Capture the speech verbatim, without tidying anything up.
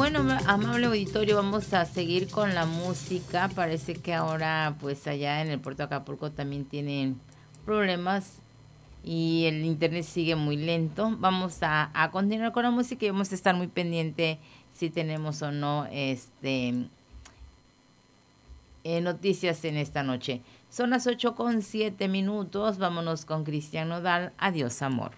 Bueno, ama- amable auditorio, vamos a seguir con la música. Parece que ahora, pues allá en el puerto de Acapulco también tienen problemas y el internet sigue muy lento. Vamos a, a continuar con la música y vamos a estar muy pendiente si tenemos o no este eh, noticias en esta noche. Son las ocho con siete minutos. Vámonos con Cristian Nodal. Adiós, amor.